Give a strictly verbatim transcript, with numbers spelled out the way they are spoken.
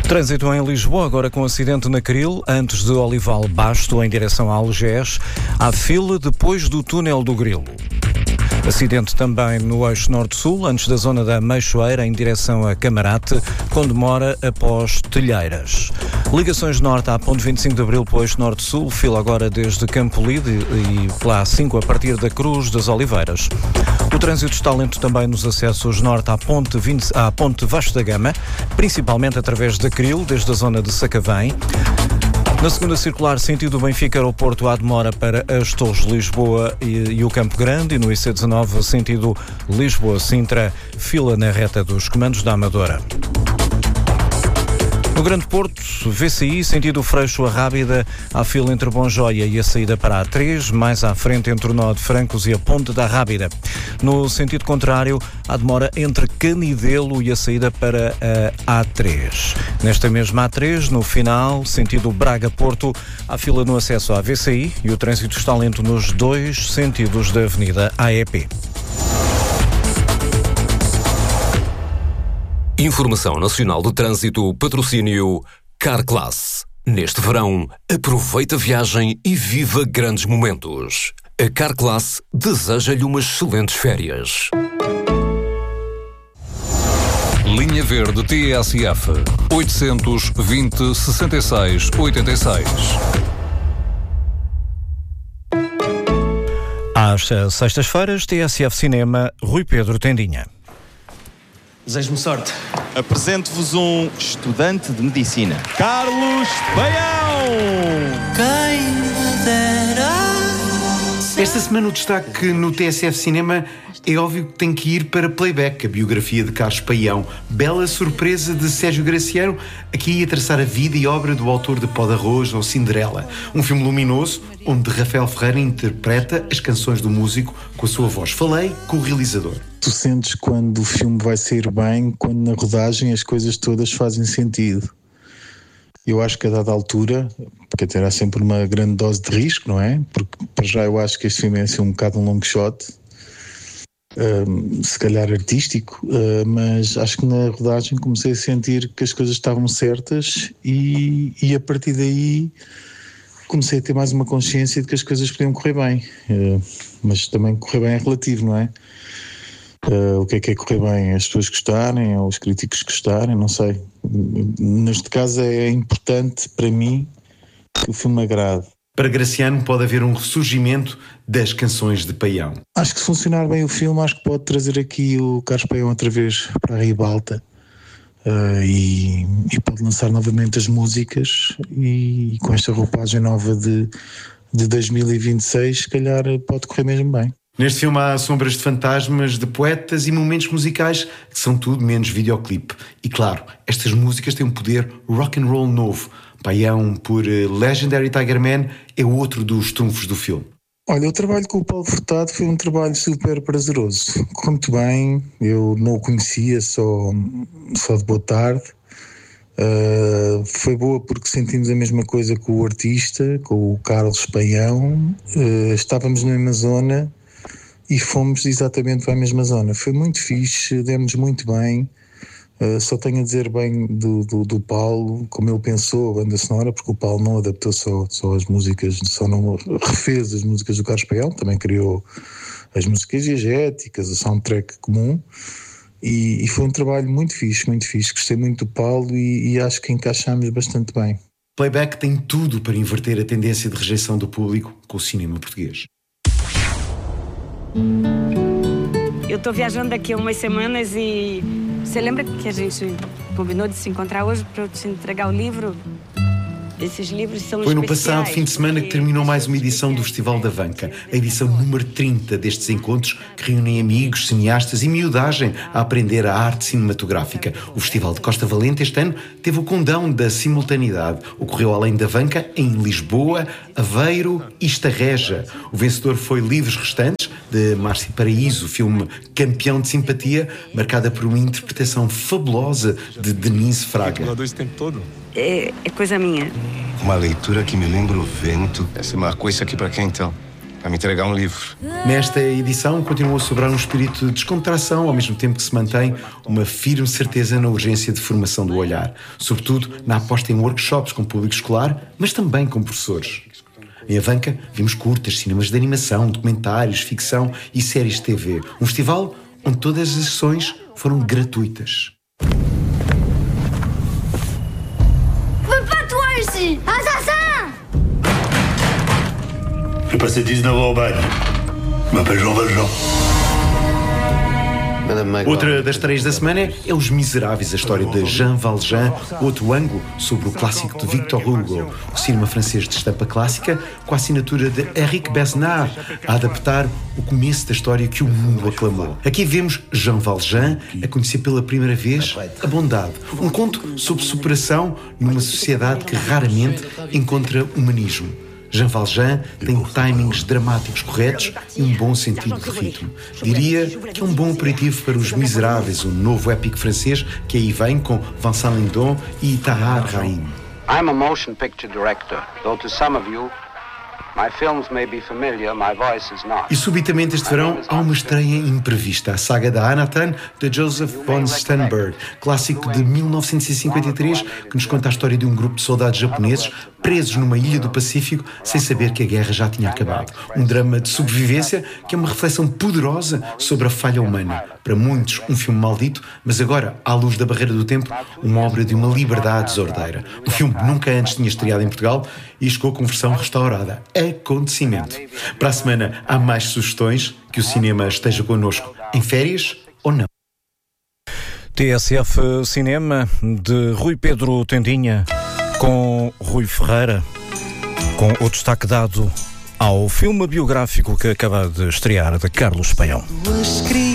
Trânsito em Lisboa, agora com acidente na Cril, antes de Olival Basto, em direção a Algés. Há fila depois do túnel do Grilo. Acidente também no eixo norte-sul, antes da zona da Meixoeira, em direção a Camarate, com demora após Telheiras. Ligações norte à ponte vinte e cinco de Abril para o eixo norte-sul, fila agora desde Campo Lide e pela A cinco a partir da Cruz das Oliveiras. O trânsito está lento também nos acessos norte à ponte, vinte, à ponte Vasco da Gama, principalmente através da Cril, desde a zona de Sacavém. Na segunda circular, sentido Benfica Aeroporto, há demora para as Torres de Lisboa e, e o Campo Grande, e no I C dezanove, sentido Lisboa-Sintra, fila na reta dos comandos da Amadora. No Grande Porto, V C I, sentido Freixo a Rábida, há fila entre Bonjoia e a saída para a A três, mais à frente entre o Nó de Francos e a Ponte da Rábida. No sentido contrário, há demora entre Canidelo e a saída para a A três. Nesta mesma A três, no final, sentido Braga-Porto, há fila no acesso à V C I e o trânsito está lento nos dois sentidos da Avenida A E P. Informação Nacional do Trânsito, patrocínio Carclass. Neste verão, aproveita a viagem e viva grandes momentos. A Carclass deseja-lhe umas excelentes férias. Linha Verde T S F oitocentos, vinte, sessenta e seis, oitenta e seis. Às sextas-feiras, T S F Cinema, Rui Pedro Tendinha. Desejo-me sorte. Apresento-vos um estudante de medicina, Carlos Paião. Quem me dera. Esta semana o destaque no T S F Cinema é óbvio que tem que ir para Playback, a biografia de Carlos Paião. Bela surpresa de Sérgio Graciano, aqui a traçar a vida e obra do autor de Pó de Arroz ou Cinderela. Um filme luminoso, onde Rafael Ferreira interpreta as canções do músico com a sua voz. Falei com o realizador. Tu sentes quando o filme vai sair bem, quando na rodagem as coisas todas fazem sentido. Eu acho que a dada altura, porque terá sempre uma grande dose de risco, não é? Porque para já eu acho que este filme é assim um bocado um long shot, um, se calhar artístico, uh, mas acho que na rodagem comecei a sentir que as coisas estavam certas e, e a partir daí comecei a ter mais uma consciência de que as coisas podiam correr bem, uh, mas também correr bem é relativo, não é? Uh, o que é que é correr bem? As pessoas gostarem ou os críticos gostarem? Não sei. Neste caso é importante para mim que o filme agrade. Para Graciano pode haver um ressurgimento das canções de Paião. Acho que se funcionar bem o filme, acho que pode trazer aqui o Carlos Paião outra vez para a ribalta uh, e, e pode lançar novamente as músicas e, e com esta roupagem nova de, de dois mil e vinte e seis, se calhar pode correr mesmo bem. Neste filme há sombras de fantasmas, de poetas e momentos musicais que são tudo menos videoclipe. E claro, estas músicas têm um poder rock and roll novo. Paião, por Legendary Tiger Man, é outro dos trunfos do filme. Olha, o trabalho com o Paulo Furtado foi um trabalho super prazeroso. Correu muito bem, eu não o conhecia, só, só de boa tarde. Uh, foi boa porque sentimos a mesma coisa com o artista, com o Carlos Paião. Uh, estávamos na mesma zona e fomos exatamente para a mesma zona. Foi muito fixe, demos muito bem. Uh, só tenho a dizer bem do, do, do Paulo, como ele pensou a banda sonora, porque o Paulo não adaptou só, só as músicas, só não refez as músicas do Carlos Paião, também criou as músicas diegéticas, a soundtrack comum, e, e foi um trabalho muito fixe, muito fixe. Gostei muito do Paulo e, e acho que encaixámos bastante bem. Playback tem tudo para inverter a tendência de rejeição do público com o cinema português. Eu tô viajando daqui a umas semanas e você lembra que a gente combinou de se encontrar hoje para eu te entregar o livro? Esses livros são Foi no especiais, passado fim de semana que terminou mais uma edição do Festival da Vanca, a edição número trinta destes encontros que reúnem amigos, cineastas e miudagem a aprender a arte cinematográfica. O Festival de Costa Valente este ano teve o condão da simultaneidade. Ocorreu além da Vanca, em Lisboa, Aveiro e Estarreja. O vencedor foi Livros Restantes, de Márcio Paraíso, filme campeão de simpatia, marcada por uma interpretação fabulosa de Denise Fraga. Esse tempo todo? É, é coisa minha. Uma leitura que me lembra o vento. Você marcou isso aqui pra quem, então? a me entregar um livro. Nesta edição continua a sobrar um espírito de descontração, ao mesmo tempo que se mantém uma firme certeza na urgência de formação do olhar, sobretudo na aposta em workshops com público escolar, mas também com professores. Em Avanca vimos curtas, cinemas de animação, documentários, ficção e séries de T V. Um festival onde todas as sessões foram gratuitas. Assassin! J'ai passé dix-neuf ans au bagne. Je m'appelle Jean Valjean. Outra das estreias da semana é Os Miseráveis, a história de Jean Valjean, outro ângulo sobre o clássico de Victor Hugo, o cinema francês de estampa clássica, com a assinatura de Éric Besnard, a adaptar o começo da história que o mundo aclamou. Aqui vemos Jean Valjean a conhecer pela primeira vez a bondade, um conto sobre superação numa sociedade que raramente encontra humanismo. Jean Valjean tem timings dramáticos corretos e um bom sentido de ritmo. Diria que é um bom aperitivo para Os Miseráveis, um novo épico francês que aí vem com Vincent Lindon e Tahar Rahim. I'm a motion picture director, though to some of you my films may be familiar, my voice is not. E subitamente este verão há uma estreia imprevista, a saga da Anatan, de Joseph von Sternberg, clássico de mil novecentos e cinquenta e três, que nos conta a história de um grupo de soldados japoneses presos numa ilha do Pacífico sem saber que a guerra já tinha acabado. Um drama de sobrevivência que é uma reflexão poderosa sobre a falha humana. Para muitos, um filme maldito, mas agora, à luz da barreira do tempo, uma obra de uma liberdade desordeira. Um filme que nunca antes tinha estreado em Portugal e chegou com versão restaurada. Acontecimento. Para a semana há mais sugestões. Que o cinema esteja connosco em férias ou não. T S F Cinema, de Rui Pedro Tendinha, com Rui Ferreira, com o destaque dado ao filme biográfico que acaba de estrear, de Carlos Paião.